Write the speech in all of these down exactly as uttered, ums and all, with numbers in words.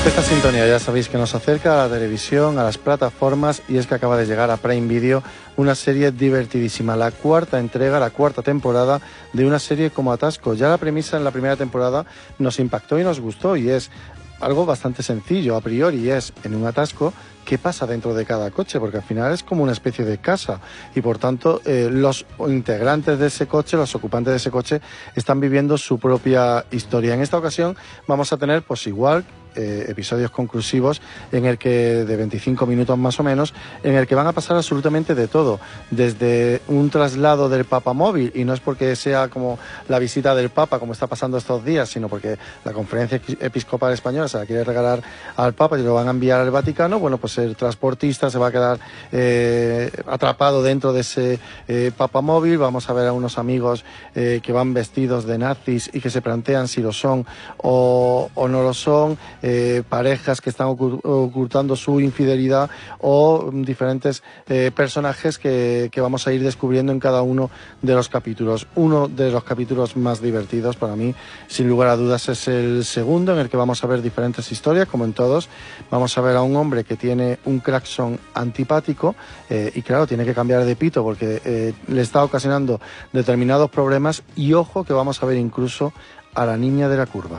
Esta sintonía ya sabéis que nos acerca a la televisión, a las plataformas, y es que acaba de llegar a Prime Video una serie divertidísima, la cuarta entrega, la cuarta temporada de una serie como Atasco. Ya la premisa en la primera temporada nos impactó y nos gustó, y es algo bastante sencillo a priori, es en un atasco qué pasa dentro de cada coche, porque al final es como una especie de casa y por tanto eh, los integrantes de ese coche, los ocupantes de ese coche están viviendo su propia historia. En esta ocasión vamos a tener pues igual Eh, episodios conclusivos en el que de veinticinco minutos más o menos, en el que van a pasar absolutamente de todo, desde un traslado del Papa móvil, y no es porque sea como la visita del Papa como está pasando estos días, sino porque la Conferencia Episcopal Española se la quiere regalar al Papa y lo van a enviar al Vaticano. Bueno, pues el transportista se va a quedar eh, atrapado dentro de ese eh, Papa móvil. Vamos a ver a unos amigos eh, que van vestidos de nazis y que se plantean si lo son o, o no lo son. Eh, parejas que están ocultando su infidelidad o diferentes eh, personajes que, que vamos a ir descubriendo en cada uno de los capítulos. Uno de los capítulos más divertidos para mí, sin lugar a dudas, es el segundo, en el que vamos a ver diferentes historias, como en todos. Vamos a ver a un hombre que tiene un claxon antipático eh, y claro, tiene que cambiar de pito porque eh, le está ocasionando determinados problemas, y ojo que vamos a ver incluso a la niña de la curva.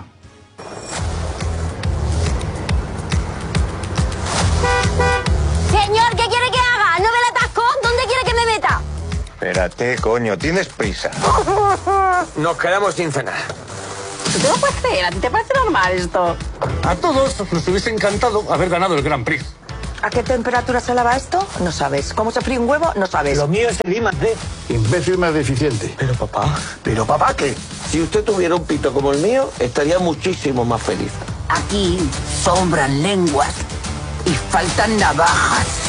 Espérate, coño, tienes prisa. Nos quedamos sin cenar. ¿Qué no puede ser? ¿A ti te parece normal esto? A todos nos hubiese encantado haber ganado el Grand Prix. ¿A qué temperatura se lava esto? No sabes. ¿Cómo se fríe un huevo? No sabes. Lo mío es el I más D. Imbécil más deficiente. Pero papá... ¿Pero papá qué? Si usted tuviera un pito como el mío, estaría muchísimo más feliz. Aquí sobran lenguas y faltan navajas.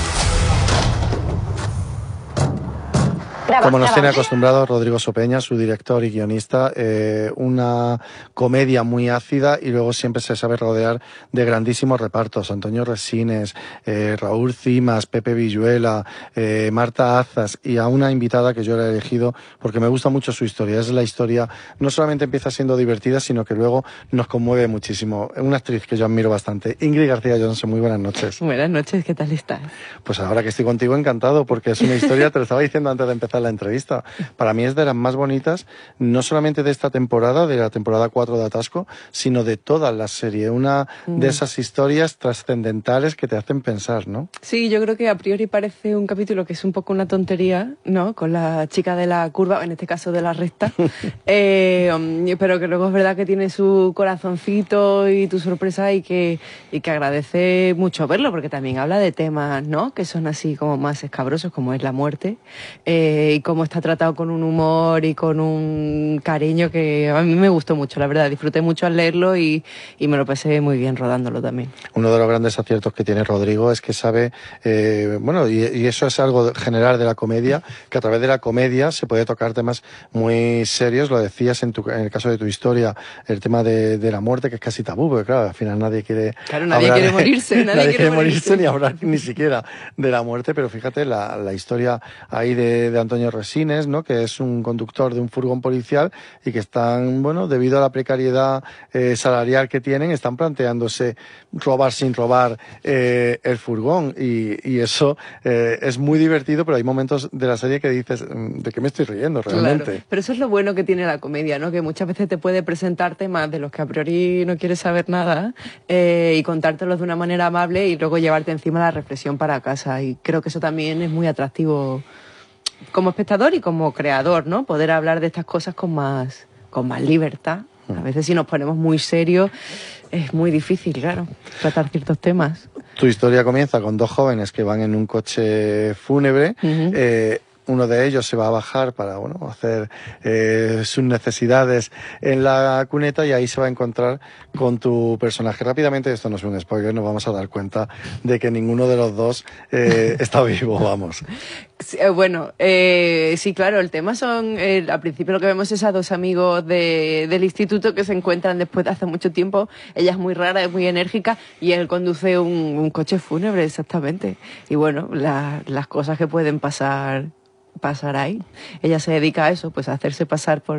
Como nos tiene acostumbrados Rodrigo Sopeña, su director y guionista, eh, una comedia muy ácida, y luego siempre se sabe rodear de grandísimos repartos. Antonio Resines, eh, Raúl Cimas, Pepe Villuela, eh, Marta Azas, y a una invitada que yo le he elegido porque me gusta mucho su historia. Es la historia, no solamente empieza siendo divertida, sino que luego nos conmueve muchísimo. Una actriz que yo admiro bastante, Ingrid García Johnson. Muy buenas noches. Buenas noches, ¿qué tal estás? Pues ahora que estoy contigo, encantado, porque es una historia, te lo estaba diciendo antes de empezar la entrevista, para mí es de las más bonitas, no solamente de esta temporada, de la temporada cuatro de Atasco, sino de toda la serie. Una mm. de esas historias trascendentales que te hacen pensar, ¿no? Sí, yo creo que a priori parece un capítulo que es un poco una tontería, ¿no? Con la chica de la curva, en este caso de la recta, eh, pero que luego es verdad que tiene su corazoncito y tu sorpresa, y que, y que agradece mucho verlo, porque también habla de temas, ¿no? Que son así como más escabrosos, como es la muerte, eh, y cómo está tratado con un humor y con un cariño que a mí me gustó mucho, la verdad. Disfruté mucho al leerlo y, y me lo pasé muy bien rodándolo también. Uno de los grandes aciertos que tiene Rodrigo es que sabe, eh, bueno, y, y eso es algo general de la comedia, que a través de la comedia se puede tocar temas muy serios. Lo decías en, tu, en el caso de tu historia, el tema de, de la muerte, que es casi tabú, porque claro, al final nadie quiere... Claro, nadie quiere morirse. Nadie, nadie quiere morirse, morirse ni hablar ni siquiera de la muerte, pero fíjate la, la historia ahí de, de Antonio Resines, ¿no? Que es un conductor de un furgón policial y que están, bueno, debido a la precariedad eh, salarial que tienen, están planteándose robar sin robar eh, el furgón, y, y eso eh, es muy divertido, pero hay momentos de la serie que dices, ¿de qué me estoy riendo realmente? Claro, pero eso es lo bueno que tiene la comedia, ¿no? Que muchas veces te puede presentar temas de los que a priori no quieres saber nada eh, y contártelos de una manera amable y luego llevarte encima la reflexión para casa, y creo que eso también es muy atractivo como espectador y como creador, ¿no? Poder hablar de estas cosas con más, con más libertad. A veces si nos ponemos muy serios es muy difícil, claro, tratar ciertos temas. Tu historia comienza con dos jóvenes que van en un coche fúnebre. Uh-huh. eh, Uno de ellos se va a bajar para, bueno, hacer eh, sus necesidades en la cuneta, y ahí se va a encontrar con tu personaje. Rápidamente, esto no es un spoiler, nos vamos a dar cuenta de que ninguno de los dos eh, está vivo, vamos. Sí, eh, bueno, eh, sí, claro, el tema son, eh, al principio lo que vemos es a dos amigos de, del instituto que se encuentran después de hace mucho tiempo. Ella es muy rara, es muy enérgica, y él conduce un, un coche fúnebre, exactamente. Y bueno, la, las cosas que pueden pasar... pasar ahí. Ella se dedica a eso, pues a hacerse pasar por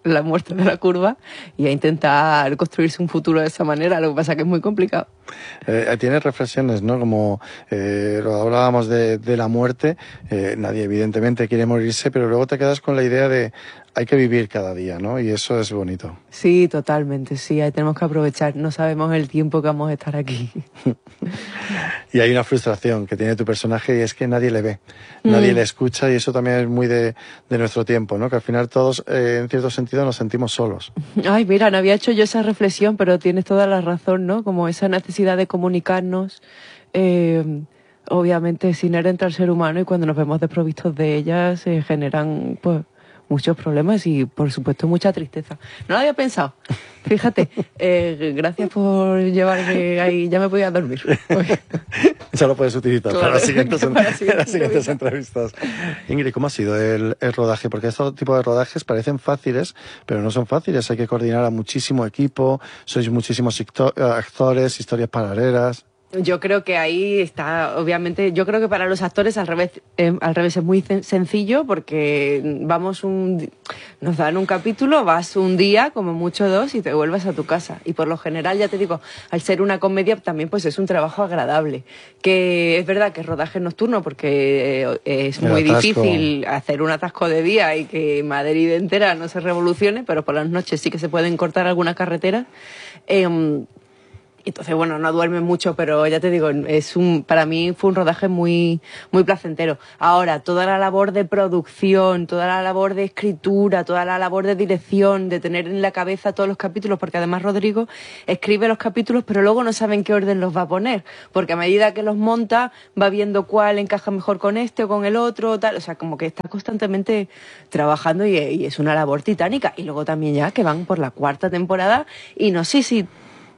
la muerte de la curva y a intentar construirse un futuro de esa manera. Lo que pasa es que es muy complicado. Eh, tienes reflexiones, ¿no? Como eh, lo hablábamos de, de la muerte, eh, nadie evidentemente quiere morirse, pero luego te quedas con la idea de hay que vivir cada día, ¿no? Y eso es bonito. Sí, totalmente, sí, ahí tenemos que aprovechar, no sabemos el tiempo que vamos a estar aquí. Y hay una frustración que tiene tu personaje y es que nadie le ve, mm. nadie le escucha, y eso también es muy de, de nuestro tiempo, ¿no? Que al final todos, eh, en cierto sentido, nos sentimos solos. Ay, mira, no había hecho yo esa reflexión, pero tienes toda la razón, ¿no? Como esa necesidad de comunicarnos, eh, obviamente es inherente al ser humano, y cuando nos vemos desprovistos de ella se generan, pues, muchos problemas y, por supuesto, mucha tristeza. No lo había pensado. Fíjate, eh, gracias por llevarme ahí. Ya me voy a dormir. Ya lo puedes utilizar claro, para las siguientes, para las siguientes, las siguientes entrevistas. Ingrid, ¿cómo ha sido el, el rodaje? Porque este tipo de rodajes parecen fáciles, pero no son fáciles. Hay que coordinar a muchísimo equipo, sois muchísimos actores, historias paralelas. Yo creo que ahí está, obviamente, yo creo que para los actores al revés, eh, al revés es muy sencillo, porque vamos un, nos dan un capítulo, vas un día, como mucho dos, y te vuelves a tu casa. Y por lo general, ya te digo, al ser una comedia también pues es un trabajo agradable. Que es verdad que es rodaje nocturno, porque es muy difícil hacer un atasco de día y que Madrid entera no se revolucione, pero por las noches sí que se pueden cortar algunas carreteras. Eh, Entonces, bueno, no duerme mucho, pero ya te digo, es un, para mí fue un rodaje muy, muy placentero. Ahora, toda la labor de producción, toda la labor de escritura, toda la labor de dirección, de tener en la cabeza todos los capítulos, porque además Rodrigo escribe los capítulos, pero luego no sabe en qué orden los va a poner, porque a medida que los monta, va viendo cuál encaja mejor con este o con el otro, tal. O sea, como que está constantemente trabajando y, y es una labor titánica. Y luego también ya que van por la cuarta temporada y no sé si...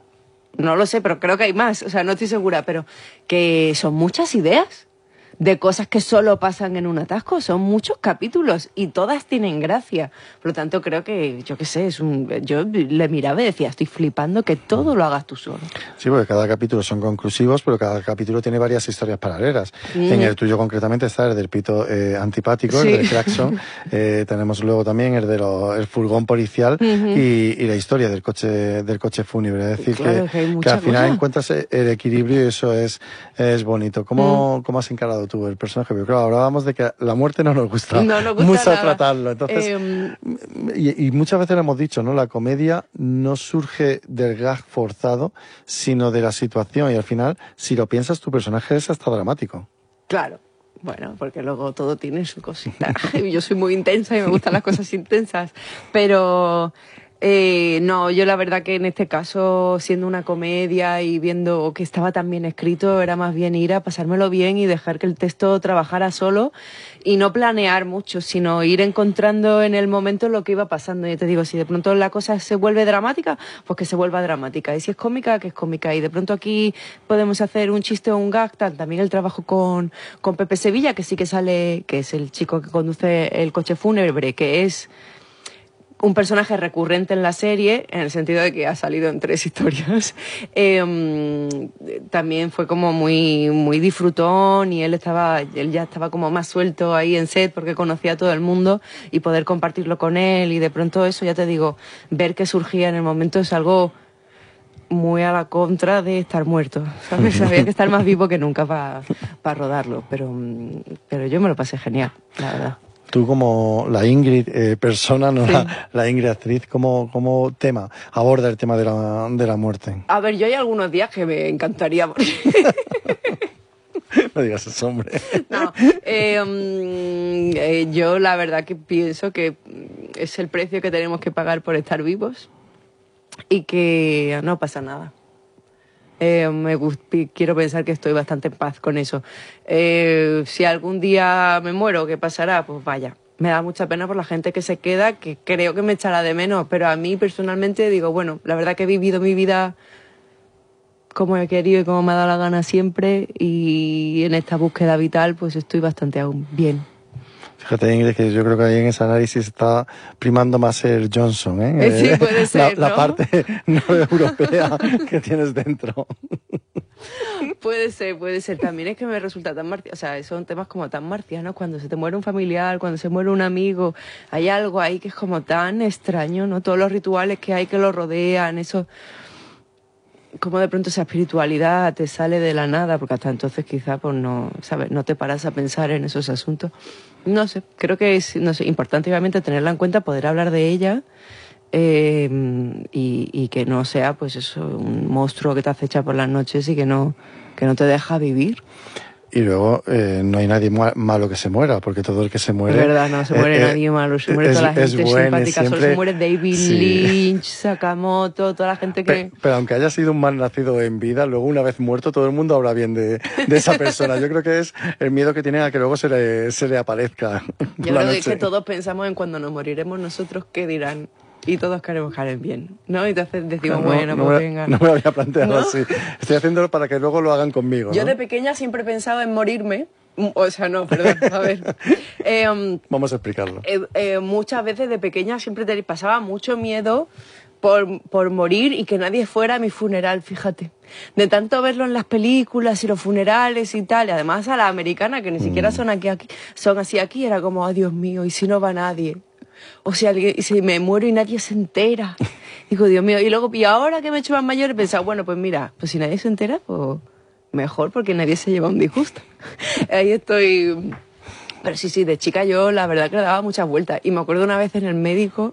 No lo sé, pero creo que hay más, o sea, no estoy segura, pero que son muchas ideas de cosas que solo pasan en un atasco, son muchos capítulos y todas tienen gracia. Por lo tanto, creo que, yo qué sé, es un, yo le miraba y decía, estoy flipando que todo lo hagas tú solo. Sí, porque cada capítulo son conclusivos, pero cada capítulo tiene varias historias paralelas. Mm. En el tuyo concretamente está el del pito eh, antipático, sí. el del claxon, eh, tenemos luego también el del de furgón policial uh-huh. y, y la historia del coche del coche fúnebre. Es decir, claro, que, que, que al final cosa. encuentras el equilibrio y eso es, es bonito. ¿Cómo, mm. ¿Cómo has encarado tú el personaje? Pero claro, hablábamos de que la muerte no nos gusta, no nos gusta mucho nada. tratarlo. Entonces, eh, y, y muchas veces lo hemos dicho, ¿no? La comedia no surge del gag forzado, sino de la situación. Y al final, si lo piensas, tu personaje es hasta dramático. Claro. Bueno, porque luego todo tiene su cosita. Yo soy muy intensa y me gustan las cosas intensas. Pero... Eh, no, yo la verdad que en este caso, siendo una comedia y viendo que estaba tan bien escrito, era más bien ir a pasármelo bien y dejar que el texto trabajara solo y no planear mucho, sino ir encontrando en el momento lo que iba pasando. Y te digo, si de pronto la cosa se vuelve dramática, pues que se vuelva dramática. Y si es cómica, que es cómica. Y de pronto aquí podemos hacer un chiste o un gag. También el trabajo con, con Pepe Sevilla, que sí que sale, que es el chico que conduce el coche fúnebre, que es... un personaje recurrente en la serie, en el sentido de que ha salido en tres historias. Eh, también fue como muy, muy disfrutón y él estaba, él ya estaba como más suelto ahí en set porque conocía a todo el mundo y poder compartirlo con él y de pronto eso, ya te digo, ver que surgía en el momento es algo muy a la contra de estar muerto, ¿sabes? Había que estar más vivo que nunca para pa rodarlo, pero, pero yo me lo pasé genial, la verdad. Tú como la Ingrid eh, persona, no sí. la, la Ingrid actriz, ¿cómo, cómo tema aborda el tema de la, de la muerte? A ver, yo hay algunos días que me encantaría morir. No digas eso, hombre. No, eh, um, eh, yo la verdad que pienso que es el precio que tenemos que pagar por estar vivos y que no pasa nada. Eh, me gust- quiero pensar que estoy bastante en paz con eso. Eh, si algún día me muero, ¿qué pasará? Pues vaya, me da mucha pena por la gente que se queda, que creo que me echará de menos, pero a mí personalmente digo, bueno, la verdad que he vivido mi vida como he querido y como me ha dado la gana siempre y en esta búsqueda vital pues estoy bastante aún bien. Fíjate, Ingrid, que yo creo que ahí en ese análisis está primando más el Johnson, ¿eh? Sí, puede ser, la, ¿no? La parte no europea que tienes dentro. Puede ser, puede ser. También es que me resulta tan marciano, o sea, son temas como tan marcianos, cuando se te muere un familiar, cuando se muere un amigo, hay algo ahí que es como tan extraño, ¿no? Todos los rituales que hay que lo rodean, eso, como de pronto esa espiritualidad te sale de la nada, porque hasta entonces quizá pues no, ¿sabes? No te paras a pensar en esos asuntos. No sé, creo que es, no sé, importante obviamente tenerla en cuenta, poder hablar de ella. Eh, y, y que no sea pues eso, un monstruo que te acecha por las noches y que no, que no te deja vivir. Y luego eh, no hay nadie malo que se muera, porque todo el que se muere... Es verdad, no se muere eh, nadie malo, se muere es, toda la gente bueno, simpática, siempre, solo se muere David sí. Lynch, Sakamoto, toda la gente que... Pero, pero aunque haya sido un mal nacido en vida, luego una vez muerto todo el mundo habla bien de, de esa persona. Yo creo que es el miedo que tienen a que luego se le, se le aparezca. Yo creo que, que todos pensamos en cuando nos moriremos nosotros, ¿qué dirán? Y todos queremos caer bien, ¿no? Y entonces decimos, no, bueno, no pues me, venga. No me lo había planteado ¿No? así. Estoy haciéndolo para que luego lo hagan conmigo, Yo ¿no? de pequeña siempre he pensado en morirme. O sea, no, perdón, a ver. Eh, um, Vamos a explicarlo. Eh, eh, muchas veces de pequeña siempre te pasaba mucho miedo por, por morir y que nadie fuera a mi funeral, fíjate. De tanto verlo en las películas y los funerales y tal, y además a la americana, que ni mm. siquiera son, aquí, aquí, son así aquí, era como, oh, Dios mío, ¿y si no va nadie? O sea, y si me muero y nadie se entera. Digo, Dios mío, y luego, y ahora que me he hecho más mayor, he pensado, bueno, pues mira, pues si nadie se entera, pues mejor, porque nadie se lleva un disgusto. Ahí estoy. Pero sí, sí, de chica yo la verdad que le daba muchas vueltas. Y me acuerdo una vez en el médico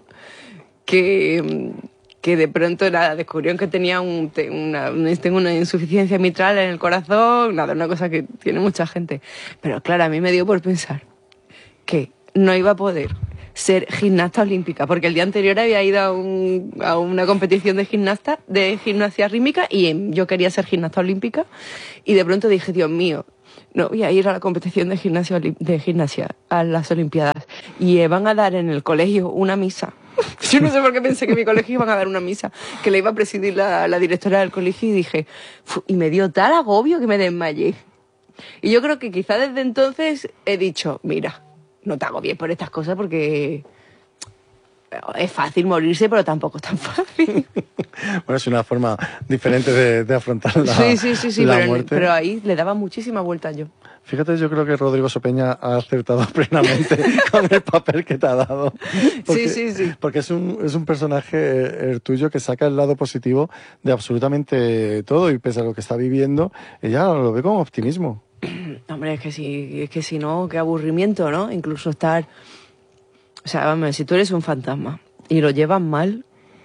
que, que de pronto nada, descubrieron que tenía un, una, tengo una insuficiencia mitral en el corazón, nada, una cosa que tiene mucha gente. Pero claro, a mí me dio por pensar que no iba a poder ser gimnasta olímpica, porque el día anterior había ido a, un, a una competición de gimnasta, de gimnasia rítmica, y yo quería ser gimnasta olímpica, y de pronto dije, Dios mío, no voy a ir a la competición de gimnasia, de gimnasia a las Olimpiadas, y eh, van a dar en el colegio una misa. Yo no sé por qué pensé que en mi colegio iban a dar una misa, que le iba a presidir la, la directora del colegio, y dije, y me dio tal agobio que me desmayé. Y yo creo que quizá desde entonces he dicho, mira, no te hago bien por estas cosas porque es fácil morirse, pero tampoco es tan fácil. Bueno, es una forma diferente de, de afrontar la, sí, sí, sí, sí, la pero, muerte. Pero ahí le daba muchísima vuelta yo. Fíjate, yo creo que Rodrigo Sopeña ha acertado plenamente con el papel que te ha dado. Porque, sí, sí, sí. Porque es un, es un personaje el tuyo que saca el lado positivo de absolutamente todo, y pese a lo que está viviendo, ella lo ve con optimismo. Hombre, es que si, es que si no, qué aburrimiento, ¿no? Incluso estar... O sea, vamos, si tú eres un fantasma y lo llevas mal,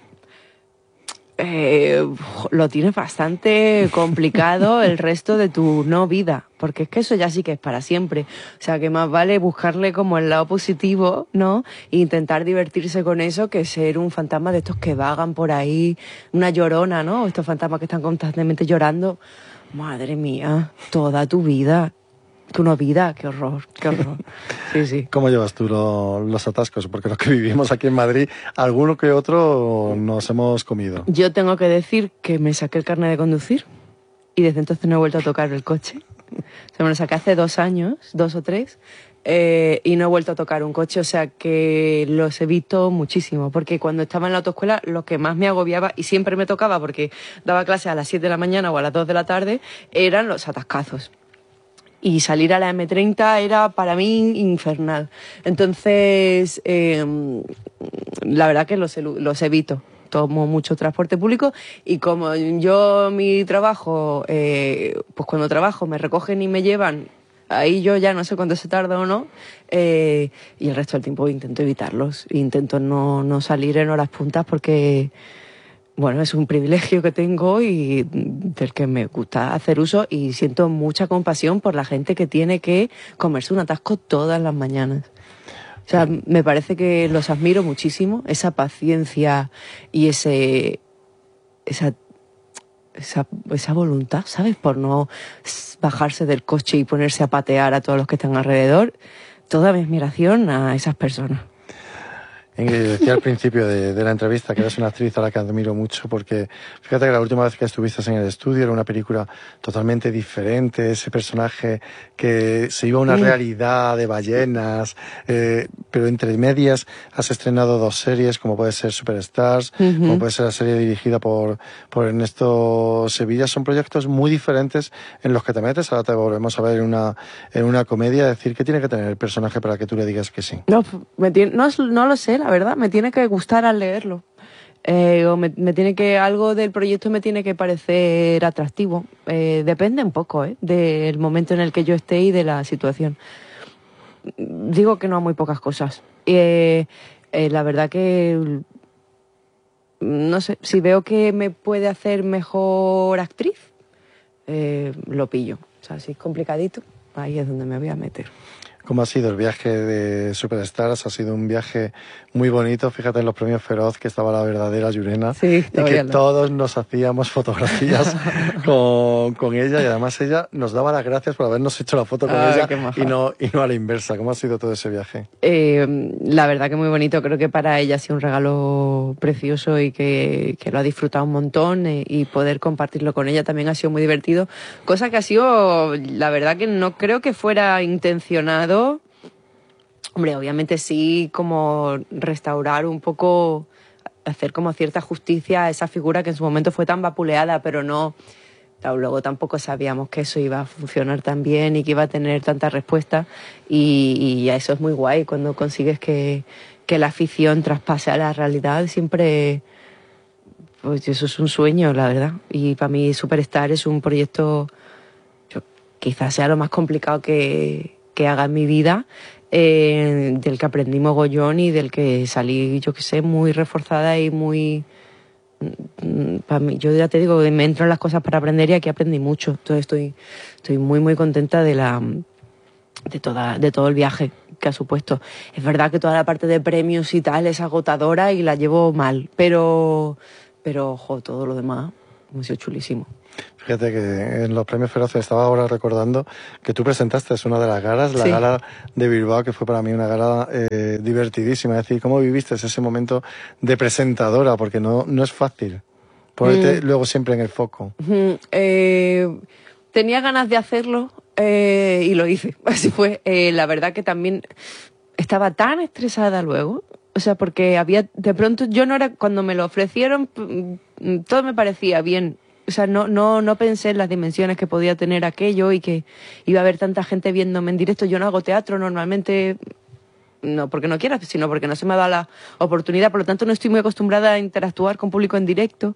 eh, lo tienes bastante complicado el resto de tu no vida, porque es que eso ya sí que es para siempre. O sea, que más vale buscarle como el lado positivo, ¿no? E intentar divertirse con eso que ser un fantasma de estos que vagan por ahí, una llorona, ¿no? Estos fantasmas que están constantemente llorando. Madre mía, toda tu vida. Tu no vida, qué horror, qué horror. Sí, sí. ¿Cómo llevas tú lo, los atascos? Porque los que vivimos aquí en Madrid, alguno que otro nos hemos comido. Yo tengo que decir que me saqué el carnet de conducir y desde entonces no he vuelto a tocar el coche. O sea, me lo saqué hace dos años, dos o tres, eh, y no he vuelto a tocar un coche, o sea que los evito muchísimo, porque cuando estaba en la autoescuela lo que más me agobiaba, y siempre me tocaba porque daba clase a las siete de la mañana o a las dos de la tarde, eran los atascazos. Y salir a la eme treinta era para mí infernal. Entonces, eh, la verdad que los, los evito. Tomo mucho transporte público y como yo mi trabajo, eh, pues cuando trabajo me recogen y me llevan, ahí yo ya no sé cuánto se tarda o no, eh, y el resto del tiempo intento evitarlos. Intento no, no salir en horas puntas porque... Bueno, es un privilegio que tengo y del que me gusta hacer uso, y siento mucha compasión por la gente que tiene que comerse un atasco todas las mañanas. O sea, me parece que los admiro muchísimo, esa paciencia y ese esa, esa, esa voluntad, ¿sabes? Por no bajarse del coche y ponerse a patear a todos los que están alrededor. Toda mi admiración a esas personas. Ingrid, decía al principio de, de la entrevista que eres una actriz a la que admiro mucho porque fíjate que la última vez que estuviste en el estudio era una película totalmente diferente, ese personaje que se iba a una mm. realidad de ballenas, eh, pero entre medias has estrenado dos series como puede ser Superstars, uh-huh. como puede ser la serie dirigida por, por Ernesto Sevilla. Son proyectos muy diferentes en los que te metes. Ahora te volvemos a ver en una, en una comedia. Decir, ¿qué tiene que tener el personaje para que tú le digas que sí? No, me tiene, no, no lo sé, la verdad, me tiene que gustar al leerlo. Eh, o me, me tiene que, algo del proyecto me tiene que parecer atractivo. Eh, depende un poco, ¿eh? del momento en el que yo esté y de la situación. Digo que no a muy pocas cosas. Eh, eh, la verdad que, no sé, si veo que me puede hacer mejor actriz, eh, lo pillo. O sea, si es complicadito, ahí es donde me voy a meter. ¿Cómo ha sido el viaje de Superstars? Ha sido un viaje muy bonito. Fíjate en los premios Feroz que estaba la verdadera Llurena sí, y que todos nos hacíamos fotografías con, con ella y además ella nos daba las gracias por habernos hecho la foto con Ay, ella y no, y no a la inversa. ¿Cómo ha sido todo ese viaje? Eh, la verdad que muy bonito. Creo que para ella ha sido un regalo precioso y que, que lo ha disfrutado un montón eh, y poder compartirlo con ella también ha sido muy divertido. Cosa que ha sido, la verdad que no creo que fuera intencionado. Hombre, obviamente sí, como restaurar un poco, hacer como cierta justicia a esa figura que en su momento fue tan vapuleada, pero no, luego tampoco sabíamos que eso iba a funcionar tan bien y que iba a tener tanta respuesta y, y eso es muy guay cuando consigues que, que la afición traspase a la realidad. Siempre, pues eso es un sueño, la verdad, y para mí Superstar es un proyecto, yo, quizás sea lo más complicado que que haga en mi vida, eh, del que aprendí mogollón y del que salí, yo qué sé, muy reforzada y muy... Para mí, yo ya te digo, me entro en las cosas para aprender y aquí aprendí mucho. Entonces estoy, estoy muy, muy contenta de la de toda de todo el viaje que ha supuesto. Es verdad que toda la parte de premios y tal es agotadora y la llevo mal, pero, pero ojo, todo lo demás ha sido chulísimo. Fíjate que en los premios Feroz estaba ahora recordando que tú presentaste una de las galas, la sí. gala de Bilbao, que fue para mí una gala eh, divertidísima. Es decir, ¿cómo viviste ese momento de presentadora? Porque no, no es fácil ponerte mm. luego siempre en el foco. Mm, eh, tenía ganas de hacerlo eh, y lo hice. Así fue. Eh, la verdad que también estaba tan estresada luego. O sea, porque había, de pronto, yo no era, cuando me lo ofrecieron, todo me parecía bien. O sea, no, no, no pensé en las dimensiones que podía tener aquello y que iba a haber tanta gente viéndome en directo. Yo no hago teatro normalmente, no porque no quiera, sino porque no se me ha dado la oportunidad. Por lo tanto, no estoy muy acostumbrada a interactuar con público en directo.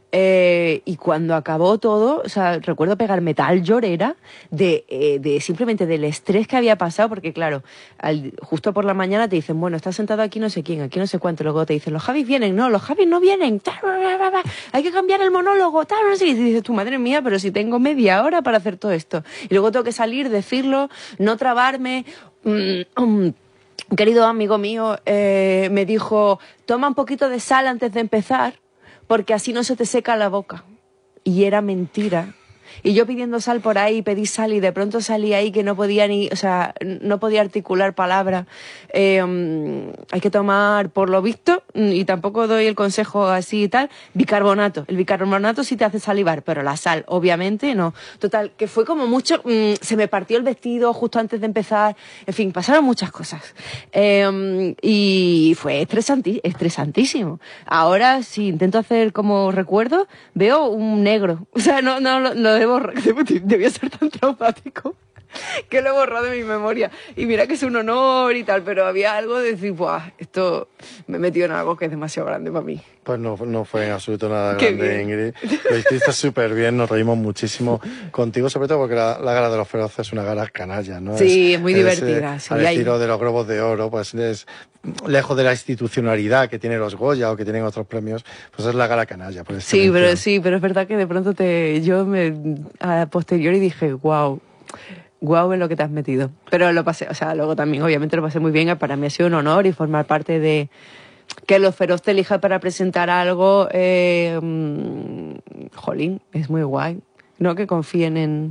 Eh, y cuando acabó todo, o sea, recuerdo pegarme tal llorera de, eh, de simplemente del estrés que había pasado, porque claro, al, justo por la mañana te dicen, bueno, estás sentado aquí no sé quién, aquí no sé cuánto, luego te dicen, los Javis vienen, no, los Javis no vienen, hay que cambiar el monólogo, tal, no sé, y dices, tu madre mía, pero si tengo media hora para hacer todo esto, y luego tengo que salir, decirlo, no trabarme. um, um, un querido amigo mío eh, me dijo, toma un poquito de sal antes de empezar, porque así no se te seca la boca. Y era mentira. Y yo pidiendo sal por ahí, pedí sal y de pronto salí ahí que no podía ni, o sea, no podía articular palabra. Eh, um, hay que tomar, por lo visto, y tampoco doy el consejo así y tal, bicarbonato. El bicarbonato sí te hace salivar, pero la sal, obviamente, no. Total, que fue como mucho, um, se me partió el vestido justo antes de empezar. En fin, pasaron muchas cosas. Eh, um, y fue estresanti, estresantísimo. Ahora, si intento hacer como recuerdo, veo un negro. O sea, no, no, no debo, debía ser tan traumático que lo he borrado de mi memoria. Y mira que es un honor y tal, pero había algo de decir, buah, esto me he metido en algo que es demasiado grande para mí. Pues no, no fue en absoluto nada grande, Ingrid. Lo hiciste súper bien, nos reímos muchísimo contigo, sobre todo porque la, la gala de los Feroces es una gala canalla, ¿no? Sí, es, es muy es, divertida. Eh, sí, al hay... estilo de los Globos de Oro, pues es lejos de la institucionalidad que tienen los Goya o que tienen otros premios, pues es la gala canalla. Por sí, pero, sí, pero es verdad que de pronto te, yo me, a posteriori dije, wow, guau en lo que te has metido. Pero lo pasé, o sea, luego también obviamente lo pasé muy bien. Para mí ha sido un honor y formar parte de que los Feroz te elija para presentar algo. Eh, jolín, es muy guay. No que confíen en,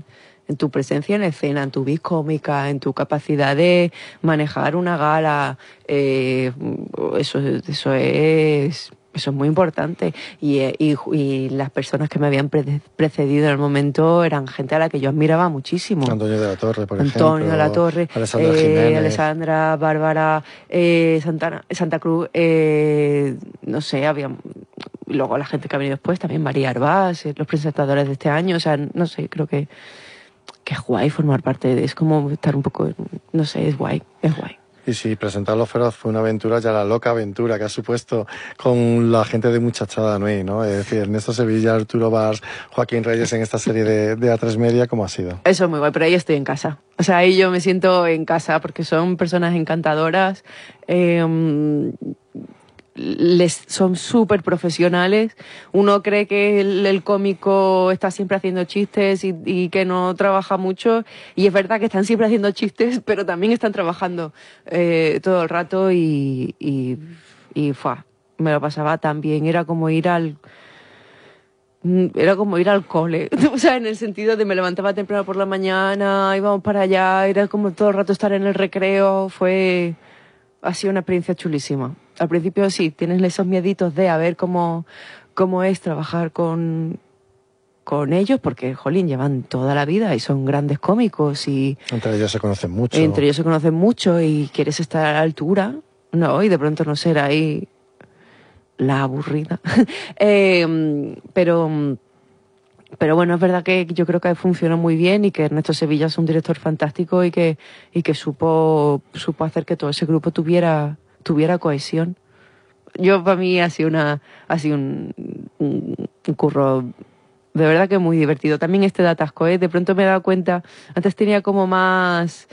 en tu presencia en escena, en tu vis cómica, en tu capacidad de manejar una gala. Eh, eso, eso es... Eso es muy importante. Y, y, y las personas que me habían pre precedido en el momento eran gente a la que yo admiraba muchísimo. Antonio de la Torre, por Antonio ejemplo. Antonio de la Torre. Alessandra eh, Jiménez. Alessandra, Bárbara, eh, Santana, Santa Cruz. Eh, no sé, había... Luego la gente que ha venido después, también María Arbás, eh, los presentadores de este año. O sea, no sé, creo que, que es guay formar parte de... Es como estar un poco... No sé, es guay, es guay. Y sí, presentarlo Feroz fue una aventura, ya la loca aventura que ha supuesto con la gente de Muchachada Nui, ¿no? Es decir, Ernesto Sevilla, Arturo Valls, Joaquín Reyes en esta serie de, de A tres Media, ¿cómo ha sido? Eso es muy guay, pero ahí estoy en casa. O sea, ahí yo me siento en casa porque son personas encantadoras, eh, les, son súper profesionales. Uno cree que el, el cómico está siempre haciendo chistes y, y que no trabaja mucho, y es verdad que están siempre haciendo chistes, pero también están trabajando eh, todo el rato y, y, y fuá, me lo pasaba tan bien. Era como ir al... Era como ir al cole, o sea, en el sentido de me levantaba temprano por la mañana, íbamos para allá, era como todo el rato estar en el recreo. Fue... Ha sido una experiencia chulísima. Al principio sí, tienes esos mieditos de a ver cómo, cómo es trabajar con, con ellos, porque, jolín, llevan toda la vida y son grandes cómicos y... Entre ellos se conocen mucho. Entre ellos se conocen mucho y quieres estar a la altura, ¿no? Y de pronto no ser ahí la aburrida. eh, pero... Pero bueno, es verdad que yo creo que funciona muy bien y que Ernesto Sevilla es un director fantástico y que, y que supo, supo hacer que todo ese grupo tuviera, tuviera cohesión. Yo, para mí, ha sido, una, ha sido un, un, un curro de verdad que muy divertido. También este de atasco, ¿eh? De pronto me he dado cuenta, antes tenía como más...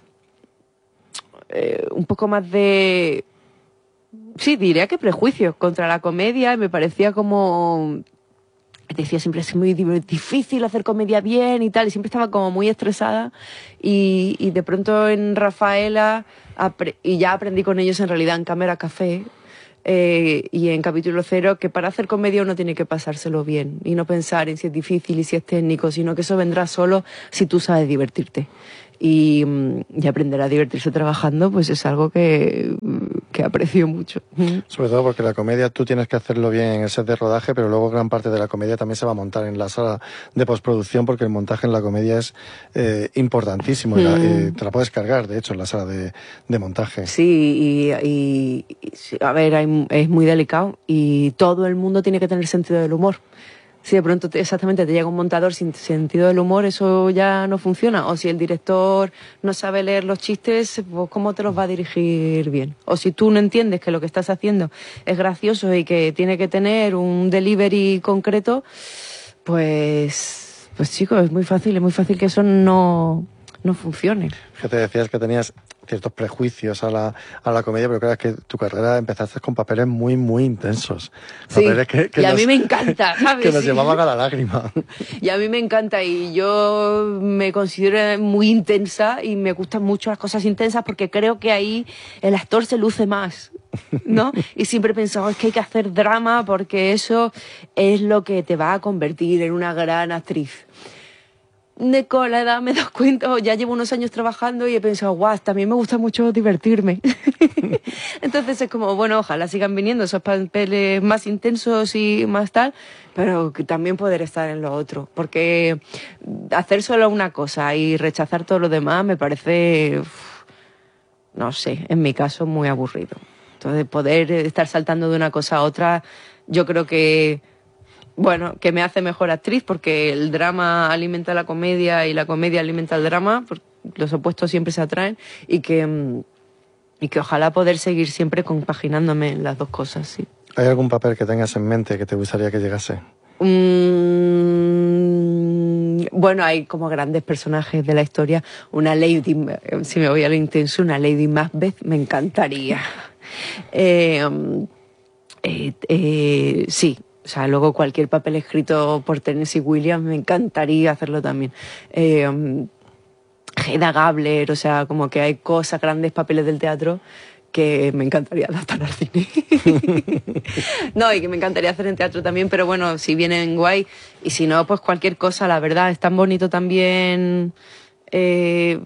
Eh, un poco más de... Sí, diría que prejuicios contra la comedia, y me parecía como... Decía siempre es muy difícil hacer comedia bien y tal, y siempre estaba como muy estresada, y, y de pronto en Rafaela, y ya aprendí con ellos en realidad en Cámara Café eh, y en Capítulo Cero, que para hacer comedia uno tiene que pasárselo bien y no pensar en si es difícil y si es técnico, sino que eso vendrá solo si tú sabes divertirte. Y, y aprender a divertirse trabajando, pues es algo que, que aprecio mucho. Sobre todo porque la comedia tú tienes que hacerlo bien en el set de rodaje, pero luego gran parte de la comedia también se va a montar en la sala de postproducción, porque el montaje en la comedia es eh, importantísimo. Mm. Y la, eh, te la puedes cargar, de hecho, en la sala de, de montaje. Sí, y, y, y a ver, hay, es muy delicado y todo el mundo tiene que tener sentido del humor. Si de pronto te, exactamente te llega un montador sin sentido del humor, eso ya no funciona. O si el director no sabe leer los chistes, pues ¿cómo te los va a dirigir bien? O si tú no entiendes que lo que estás haciendo es gracioso y que tiene que tener un delivery concreto, pues, pues chicos, es muy fácil, es muy fácil que eso no, no funcione. Que te decías que tenías ciertos prejuicios a la, a la comedia, pero claro, es que tu carrera empezaste con papeles muy, muy intensos. Sí, papeles que, que y a nos, mí me encanta, ¿sabes? Que nos sí. llevaban a la lágrima. Y a mí me encanta, y yo me considero muy intensa y me gustan mucho las cosas intensas porque creo que ahí el actor se luce más, ¿no? Y siempre he pensado, es que hay que hacer drama porque eso es lo que te va a convertir en una gran actriz. De con la edad me he dado cuenta, ya llevo unos años trabajando y he pensado, guau, también me gusta mucho divertirme. Entonces es como, bueno, ojalá sigan viniendo esos papeles más intensos y más tal, pero que también poder estar en lo otro. Porque hacer solo una cosa y rechazar todo lo demás me parece, no sé, en mi caso muy aburrido. Entonces poder estar saltando de una cosa a otra, yo creo que... Bueno, que me hace mejor actriz porque el drama alimenta la comedia y la comedia alimenta el drama, porque los opuestos siempre se atraen, y que, y que ojalá poder seguir siempre compaginándome en las dos cosas, sí. ¿Hay algún papel que tengas en mente que te gustaría que llegase? Mm, bueno, hay como grandes personajes de la historia. Una Lady, si me voy a lo intenso, una Lady Macbeth me encantaría. eh, eh, eh, sí. O sea, luego cualquier papel escrito por Tennessee Williams me encantaría hacerlo también. Eh, um, Hedda Gabler, o sea, como que hay cosas, grandes papeles del teatro que me encantaría adaptar al cine. No, y que me encantaría hacer en teatro también, pero bueno, si vienen guay, y si no, pues cualquier cosa, la verdad, es tan bonito también, eh,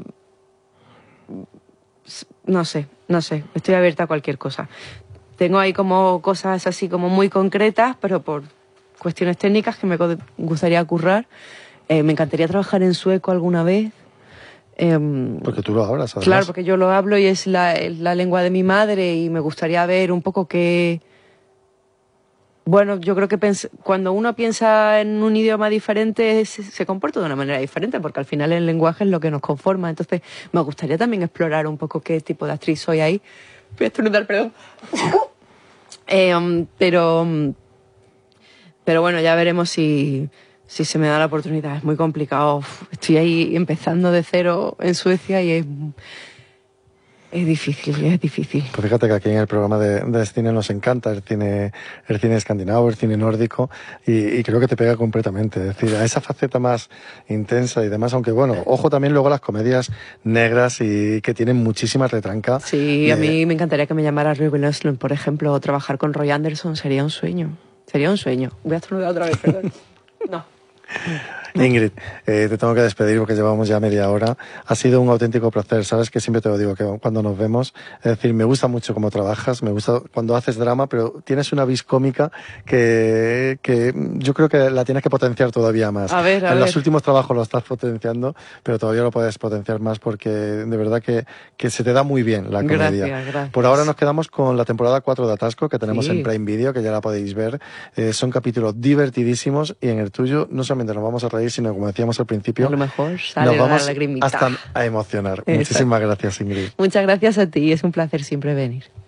no sé, no sé, estoy abierta a cualquier cosa. Tengo ahí como cosas así como muy concretas, pero por cuestiones técnicas que me gustaría currar. Eh, me encantaría trabajar en sueco alguna vez. Eh, porque tú lo hablas, además. Claro, porque yo lo hablo y es la, es la lengua de mi madre y me gustaría ver un poco qué... Bueno, yo creo que pens... cuando uno piensa en un idioma diferente se, se comporta de una manera diferente, porque al final el lenguaje es lo que nos conforma. Entonces me gustaría también explorar un poco qué tipo de actriz soy ahí. Voy a estornudar, perdón. eh, um, pero, um, pero bueno, ya veremos si... Si se me da la oportunidad. Es muy complicado. Estoy ahí empezando de cero en Suecia y es, es difícil, es difícil. Pues fíjate que aquí en el programa de, de cine nos encanta el cine, el cine escandinavo, el cine nórdico, y, y creo que te pega completamente. Es decir, a esa faceta más intensa y demás, aunque bueno, ojo también luego las comedias negras y que tienen muchísima retranca. Sí, de... a mí me encantaría que me llamara Ruben Östlund, por ejemplo, o trabajar con Roy Andersson sería un sueño. Sería un sueño. Voy a estornudar otra vez, perdón. No. Ingrid, eh, te tengo que despedir porque llevamos ya media hora. Ha sido un auténtico placer, sabes que siempre te lo digo, que cuando nos vemos, es decir, me gusta mucho cómo trabajas, me gusta cuando haces drama, pero tienes una vis cómica que, que yo creo que la tienes que potenciar todavía más. A ver, a en ver. los últimos trabajos lo estás potenciando, pero todavía lo puedes potenciar más porque de verdad que, que se te da muy bien la comedia. Gracias, gracias. Por ahora nos quedamos con la temporada cuatro de Atasco, que tenemos Sí. en Prime Video, que ya la podéis ver. Eh, son capítulos divertidísimos y en el tuyo no solamente nos vamos a reír, sino como decíamos al principio, A lo mejor sale nos la vamos lagrimita. hasta a emocionar. Exacto. Muchísimas gracias, Ingrid. Muchas gracias a ti, es un placer siempre venir.